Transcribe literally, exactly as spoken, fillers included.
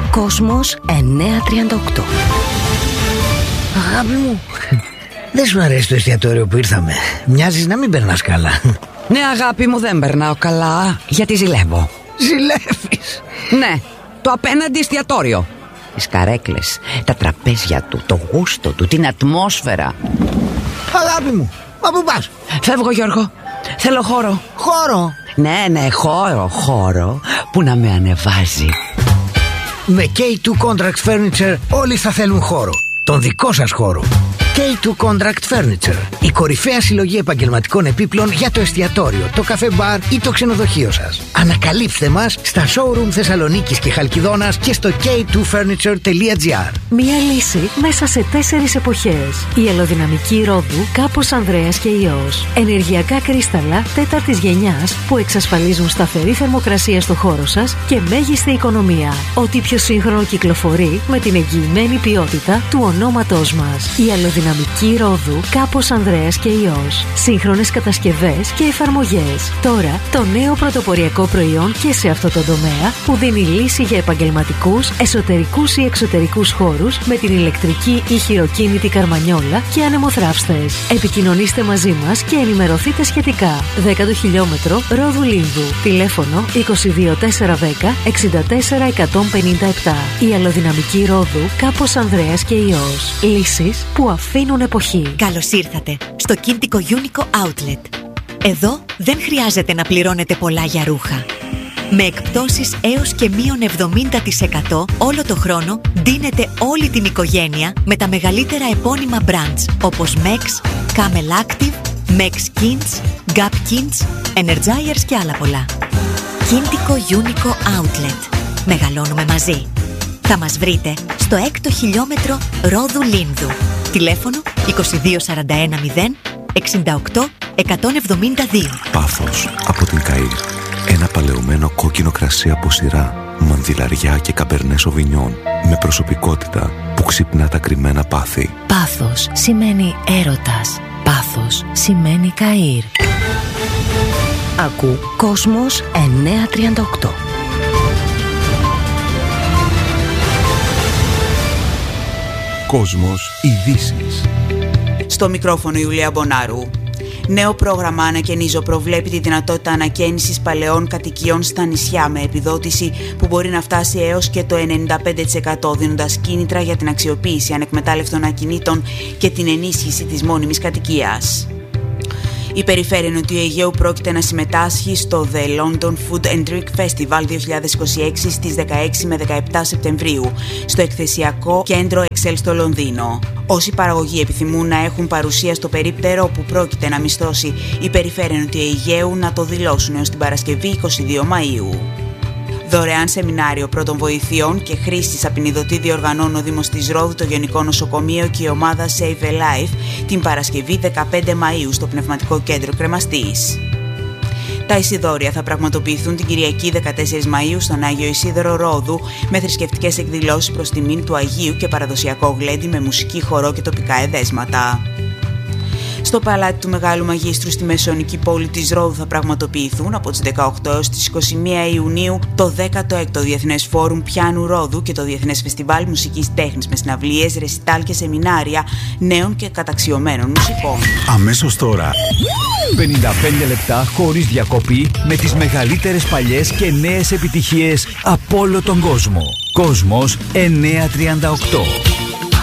Κόσμος εννιακόσια τριάντα οκτώ. Αγάπη μου, δεν σου αρέσει το εστιατόριο που ήρθαμε? Μοιάζεις να μην περνάς καλά. Ναι, αγάπη μου, δεν περνάω καλά, γιατί ζηλεύω. Ζηλεύεις? Ναι, το απέναντι εστιατόριο. Τις καρέκλες, τα τραπέζια του, το γούστο του, την ατμόσφαιρα. Αγάπη μου, μα πού πας? Φεύγω, Γιώργο, θέλω χώρο. Χώρο? Ναι, ναι, χώρο, χώρο που να με ανεβάζει. Με κέι τού Contract Furniture όλοι θα θέλουν χώρο. Τον δικό σας χώρο. κέι τού Contract Furniture. Η κορυφαία συλλογή επαγγελματικών επίπλων για το εστιατόριο, το καφέ μπαρ ή το ξενοδοχείο σας. Ανακαλύψτε μας στα showroom Θεσσαλονίκης και Χαλκιδόνας και στο κέι τού φέρνιτσερ τελεία τζι άρ. Μία λύση μέσα σε τέσσερις εποχές. Η αλλοδυναμική ρόδου Κάπος Ανδρέας και Υιός. Ενεργειακά κρίσταλα τέταρτης γενιάς που εξασφαλίζουν σταθερή θερμοκρασία στο χώρο σας και μέγιστη οικονομία. Ό,τι πιο σύγχρονο κυκλοφορεί με την εγγυημένη ποιότητα του ονόματός μας. Η αλλοδυναμική ρόδου Κάπος Ανδρέας και Υιός. Σύγχρονες κατασκευές και εφαρμογές. Τώρα το νέο πρωτοποριακό προϊόν και σε αυτό το τομέα που δίνει λύση για επαγγελματικούς, εσωτερικούς ή εξωτερικούς χώρους με την ηλεκτρική ή χειροκίνητη καρμανιόλα και ανεμοθράυστες. Επικοινωνήστε μαζί μας και ενημερωθείτε σχετικά. δέκατο χιλιόμετρο Ρόδου Λίνδου. Τηλέφωνο είκοσι δύο τετρακόσια δέκα εξήντα τέσσερα εκατόν πενήντα επτά. Η αλλοδυναμική ρόδου Κάπος Ανδρέας και Υιός. Λύσεις που αφήνουν εποχή. Καλώς ήρθατε στο Κίντικο Unico Outlet. Εδώ δεν χρειάζεται να πληρώνετε πολλά για ρούχα. Με εκπτώσεις έως και μείον εβδομήντα τοις εκατό όλο το χρόνο ντύνετε όλη την οικογένεια με τα μεγαλύτερα επώνυμα brands όπως Mex, Camel Active, Mex Kins, Gap Kins, Energizers και άλλα πολλά. Κίντικο Unico Outlet. Μεγαλώνουμε μαζί. Θα μας βρείτε στο έκτο χιλιόμετρο Ρόδου Λίνδου. Τηλέφωνο είκοσι δύο σαράντα ένα μηδέν εξήντα οκτώ εκατόν εβδομήντα δύο. Πάθος από την Καΐρ. Ένα παλαιωμένο κόκκινο κρασί από σειρά, μανδυλαριά και καμπερνέ σοβινιόν, με προσωπικότητα που ξυπνά τα κρυμμένα πάθη. Πάθος σημαίνει έρωτας. Πάθος σημαίνει Καΐρ. Ακού Κόσμος εννιακόσια τριάντα οκτώ. Κόσμος ειδήσεις. Στο μικρόφωνο Ιουλία Μπονάρου. Νέο πρόγραμμα Ανακαινίζω προβλέπει τη δυνατότητα ανακαίνησης παλαιών κατοικιών στα νησιά με επιδότηση που μπορεί να φτάσει έως και το ενενήντα πέντε τοις εκατό, δίνοντας κίνητρα για την αξιοποίηση ανεκμετάλλευτων ακινήτων και την ενίσχυση της μόνιμης κατοικίας. Η Περιφέρεια Νοτιού Αιγαίου πρόκειται να συμμετάσχει στο The London Food and Drink Festival δύο χιλιάδες είκοσι έξι στις δεκαέξι με δεκαεπτά Σεπτεμβρίου στο εκθεσιακό κέντρο Excel στο Λονδίνο. Όσοι παραγωγοί επιθυμούν να έχουν παρουσία στο περίπτερο που πρόκειται να μισθώσει η Περιφέρεια Νοτιού Αιγαίου να το δηλώσουν έως την Παρασκευή είκοσι δύο Μαΐου. Δωρεάν σεμινάριο πρώτων βοηθειών και χρήσης απεινιδωτή διοργανώνει ο Δήμος της Ρόδου, το Γενικό Νοσοκομείο και η ομάδα Save a Life την Παρασκευή δεκαπέντε Μαΐου στο Πνευματικό Κέντρο Κρεμαστής. Τα εισιτώρια θα πραγματοποιηθούν την Κυριακή δεκατέσσερις Μαΐου στον Άγιο Ισίδωρο Ρόδου με θρησκευτικές εκδηλώσεις προς τιμήν του Αγίου και παραδοσιακό γλέντι με μουσική, χορό και τοπικά εδέσματα. Στο Παλάτι του Μεγάλου Μαγίστρου στη Μεσαιωνική πόλη της Ρόδου θα πραγματοποιηθούν από τις δεκαοκτώ έως τις είκοσι μία Ιουνίου το δέκατο έκτο Διεθνές Φόρουμ Πιάνου Ρόδου και το Διεθνές Φεστιβάλ Μουσικής Τέχνης με συναυλίες, ρεσιτάλ και σεμινάρια νέων και καταξιωμένων μουσικών. Αμέσως τώρα, πενήντα πέντε λεπτά χωρίς διακοπή με τις μεγαλύτερες παλιές και νέες επιτυχίες από όλο τον κόσμο. Κόσμος εννιακόσια τριάντα οκτώ.